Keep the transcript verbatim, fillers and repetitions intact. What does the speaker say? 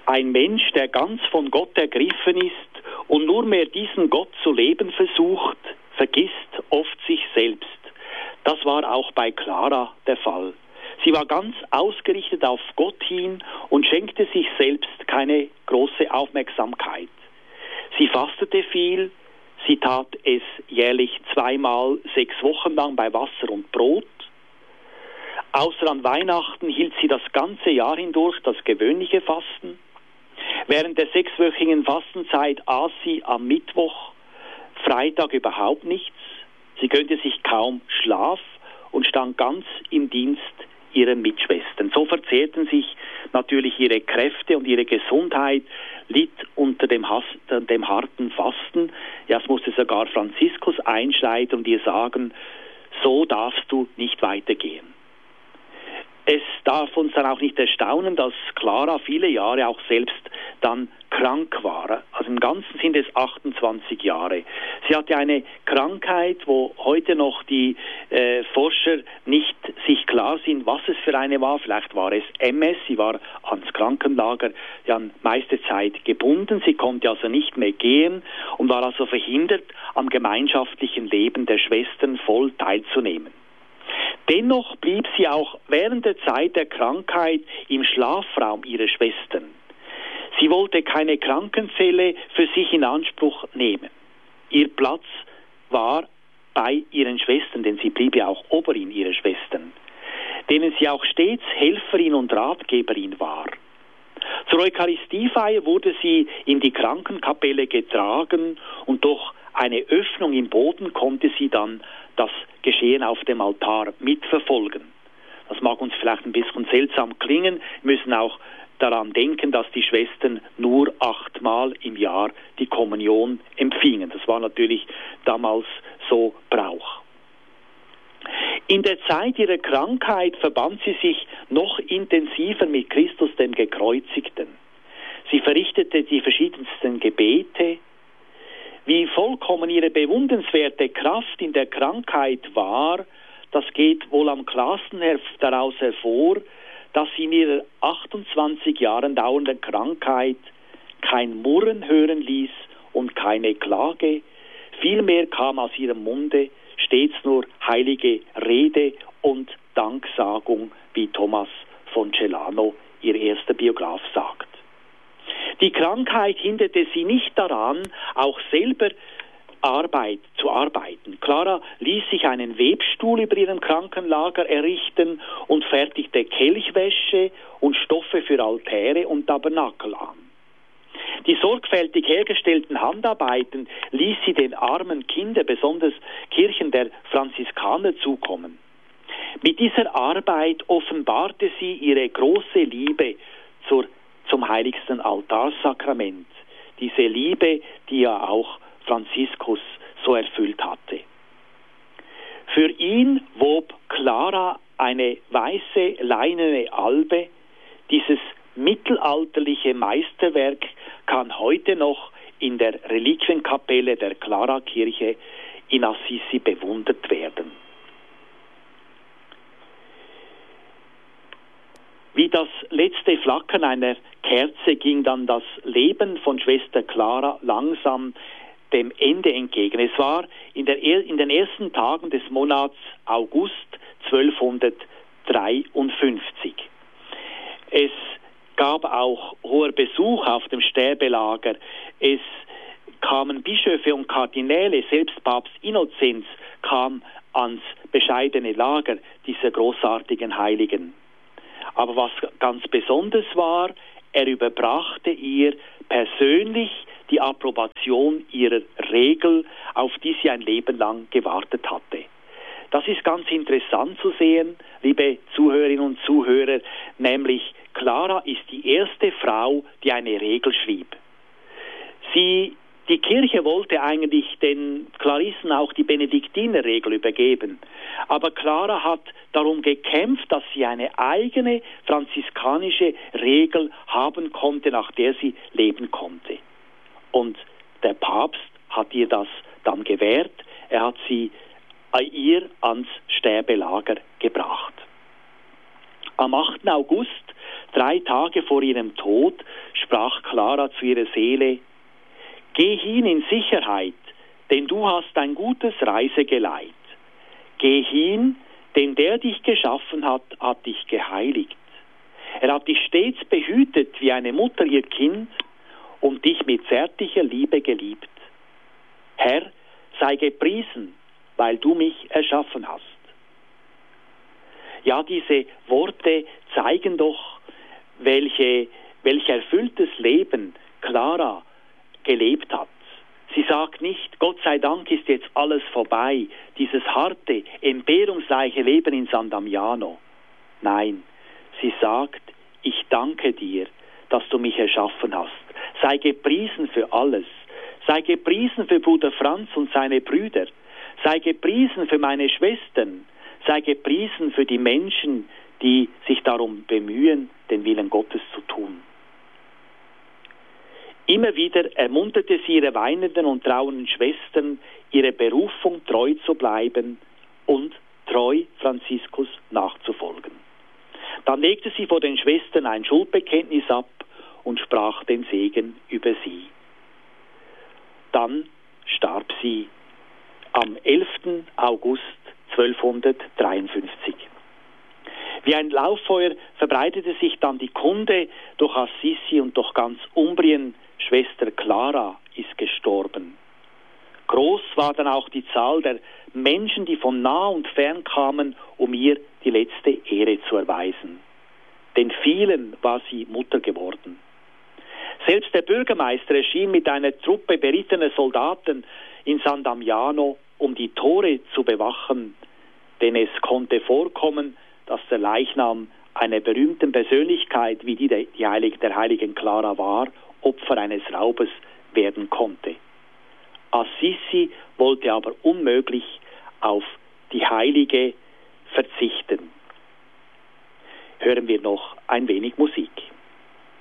Ein Mensch, der ganz von Gott ergriffen ist und nur mehr diesen Gott zu leben versucht, vergisst oft sich selbst. Das war auch bei Clara der Fall. Sie war ganz ausgerichtet auf Gott hin und schenkte sich selbst keine große Aufmerksamkeit. Sie fastete viel, sie tat es jährlich zweimal sechs Wochen lang bei Wasser und Brot. Außer an Weihnachten hielt sie das ganze Jahr hindurch das gewöhnliche Fasten. Während der sechswöchigen Fastenzeit aß sie am Mittwoch, Freitag überhaupt nichts. Sie gönnte sich kaum Schlaf und stand ganz im Dienst ihrer Mitschwestern. So verzehrten sich natürlich ihre Kräfte und ihre Gesundheit, litt unter dem, Hass, dem harten Fasten. Ja, es musste sogar Franziskus einschreiten und ihr sagen, so darfst du nicht weitergehen. Es darf uns dann auch nicht erstaunen, dass Clara viele Jahre auch selbst dann krank war. Also im Ganzen sind es achtundzwanzig Jahre. Sie hatte eine Krankheit, wo heute noch die äh, Forscher nicht sich klar sind, was es für eine war. Vielleicht war es M S, sie war ans Krankenlager ja meiste Zeit gebunden. Sie konnte also nicht mehr gehen und war also verhindert, am gemeinschaftlichen Leben der Schwestern voll teilzunehmen. Dennoch blieb sie auch während der Zeit der Krankheit im Schlafraum ihrer Schwestern. Sie wollte keine Krankenfälle für sich in Anspruch nehmen. Ihr Platz war bei ihren Schwestern, denn sie blieb ja auch Oberin ihrer Schwestern, denen sie auch stets Helferin und Ratgeberin war. Zur Eucharistiefeier wurde sie in die Krankenkapelle getragen und durch eine Öffnung im Boden konnte sie dann das Geschehen auf dem Altar mitverfolgen. Das mag uns vielleicht ein bisschen seltsam klingen, wir müssen auch daran denken, dass die Schwestern nur achtmal im Jahr die Kommunion empfingen. Das war natürlich damals so Brauch. In der Zeit ihrer Krankheit verband sie sich noch intensiver mit Christus, dem Gekreuzigten. Sie verrichtete die verschiedensten Gebete. Wie vollkommen ihre bewundernswerte Kraft in der Krankheit war, das geht wohl am klarsten daraus hervor, dass sie in ihrer achtundzwanzig Jahren dauernden Krankheit kein Murren hören ließ und keine Klage. Vielmehr kam aus ihrem Munde stets nur heilige Rede und Danksagung, wie Thomas von Celano, ihr erster Biograf, sagt. Die Krankheit hinderte sie nicht daran, auch selber Arbeit zu arbeiten. Clara ließ sich einen Webstuhl über ihrem Krankenlager errichten und fertigte Kelchwäsche und Stoffe für Altäre und Tabernakel an. Die sorgfältig hergestellten Handarbeiten ließ sie den armen Kindern, besonders Kirchen der Franziskaner, zukommen. Mit dieser Arbeit offenbarte sie ihre große Liebe zur, zum heiligsten Altarsakrament. Diese Liebe, die ja auch Franziskus so erfüllt hatte. Für ihn wob Clara eine weiße leinene Albe. Dieses mittelalterliche Meisterwerk kann heute noch in der Reliquienkapelle der Clara-Kirche in Assisi bewundert werden. Wie das letzte Flackern einer Kerze ging dann das Leben von Schwester Clara langsam dem Ende entgegen. Es war in, der, in den ersten Tagen des Monats August zwölfhundertdreiundfünfzig. Es gab auch hoher Besuch auf dem Sterbelager. Es kamen Bischöfe und Kardinäle, selbst Papst Innozenz kam ans bescheidene Lager dieser großartigen Heiligen. Aber was ganz besonders war, er überbrachte ihr persönlich die Approbation ihrer Regel, auf die sie ein Leben lang gewartet hatte. Das ist ganz interessant zu sehen, liebe Zuhörerinnen und Zuhörer, nämlich Clara ist die erste Frau, die eine Regel schrieb. Sie, die Kirche wollte eigentlich den Klarissen auch die Benediktinerregel übergeben, aber Clara hat darum gekämpft, dass sie eine eigene franziskanische Regel haben konnte, nach der sie leben konnte. Und der Papst hat ihr das dann gewährt. Er hat sie ihr ans Sterbelager gebracht. Am achten August, drei Tage vor ihrem Tod, sprach Clara zu ihrer Seele: Geh hin in Sicherheit, denn du hast ein gutes Reisegeleit. Geh hin, denn der dich geschaffen hat, hat dich geheiligt. Er hat dich stets behütet wie eine Mutter ihr Kind und dich mit zärtlicher Liebe geliebt. Herr, sei gepriesen, weil du mich erschaffen hast. Ja, diese Worte zeigen doch, welche, welch erfülltes Leben Clara gelebt hat. Sie sagt nicht, Gott sei Dank ist jetzt alles vorbei, dieses harte, entbehrungsreiche Leben in San Damiano. Nein, sie sagt, ich danke dir, dass du mich erschaffen hast. Sei gepriesen für alles. Sei gepriesen für Bruder Franz und seine Brüder. Sei gepriesen für meine Schwestern. Sei gepriesen für die Menschen, die sich darum bemühen, den Willen Gottes zu tun. Immer wieder ermunterte sie ihre weinenden und trauernden Schwestern, ihre Berufung treu zu bleiben und treu Franziskus nachzufolgen. Dann legte sie vor den Schwestern ein Schuldbekenntnis ab und sprach den Segen über sie. Dann starb sie am elften August zwölfhundertdreiundfünfzig. Wie ein Lauffeuer verbreitete sich dann die Kunde durch Assisi und durch ganz Umbrien, Schwester Clara ist gestorben. Groß war dann auch die Zahl der Menschen, die von nah und fern kamen, um ihr die letzte Ehre zu erweisen. Denn vielen war sie Mutter geworden. Selbst der Bürgermeister erschien mit einer Truppe berittener Soldaten in San Damiano, um die Tore zu bewachen, denn es konnte vorkommen, dass der Leichnam einer berühmten Persönlichkeit, wie die der, die Heilige, der heiligen Clara war, Opfer eines Raubes werden konnte. Assisi wollte aber unmöglich auf die Heilige verzichten. Hören wir noch ein wenig Musik.